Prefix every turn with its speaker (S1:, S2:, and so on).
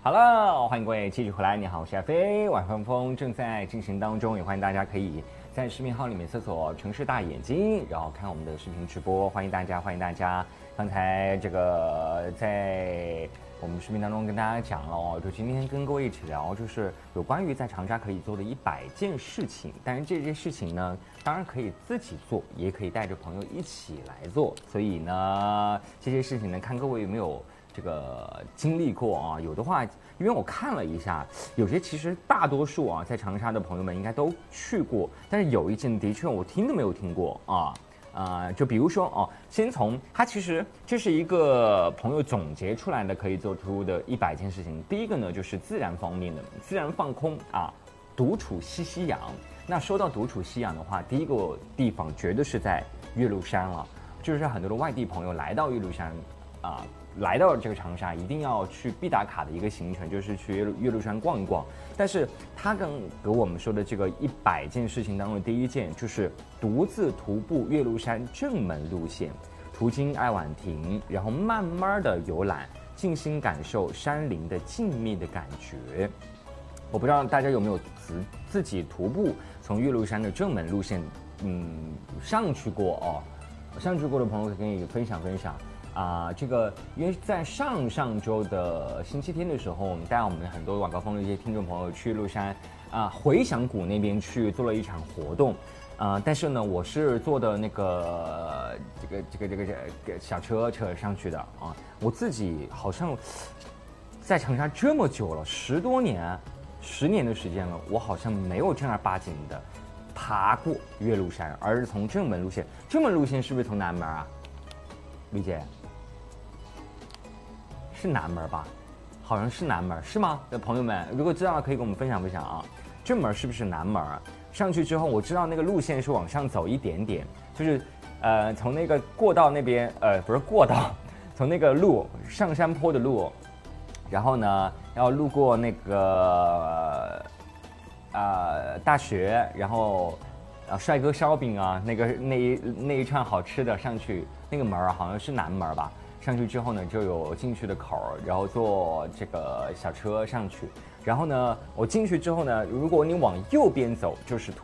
S1: Hello，欢迎各位继续回来。你好，我是阿飞。晚风风正在进行当中，也欢迎大家可以在视频号里面搜索“城市大眼睛”，然后看我们的视频直播。欢迎大家，欢迎大家。刚才这个在我们视频当中跟大家讲了哦，就今天跟各位一起聊，就是有关于在长沙可以做的100件事情。但是这些事情呢，当然可以自己做，也可以带着朋友一起来做。所以呢，这些事情呢，看各位有没有这个经历过啊？有的话，因为我看了一下，有些其实大多数啊，在长沙的朋友们应该都去过，但是有一件的确我听都没有听过啊。就比如说哦，先从它其实这是一个朋友总结出来的可以做出的100件事情。第一个呢，就是自然方面的，自然放空啊，独处吸吸氧。那说到独处吸氧的话，第一个地方绝对是在岳麓山了，就是很多的外地朋友来到岳麓山啊。来到这个长沙，一定要去必打卡的一个行程，就是去岳麓山逛一逛。但是他给我们说的这个100件事情当中的第一件，就是独自徒步岳麓山正门路线，途经爱晚亭，然后慢慢的游览，静心感受山林的静谧的感觉。我不知道大家有没有自己徒步从岳麓山的正门路线，上去过哦？上去过的朋友可以分享分享。这个因为在上周的星期天的时候，我们带我们很多晚高峰的一些听众朋友去岳麓山回响谷那边去做了一场活动，但是呢，我是坐的那个这个小车上去的啊。我自己好像在长沙这么久了，10多年，10年的时间了，我好像没有正儿八经的爬过岳麓山，而是从正门路线。正门路线是不是从南门啊？李姐？是南门吧？好像是南门，是吗？朋友们，如果知道可以跟我们分享分享啊。正门是不是南门？上去之后，我知道那个路线是往上走一点点，就是从那个过道那边，不是过道，从那个路上山坡的路，然后呢要路过那个大学，然后帅哥烧饼啊，那一串好吃的上去那个门好像是南门吧。上去之后呢，就有进去的口，然后坐这个小车上去。然后呢，我进去之后呢，如果你往右边走，就是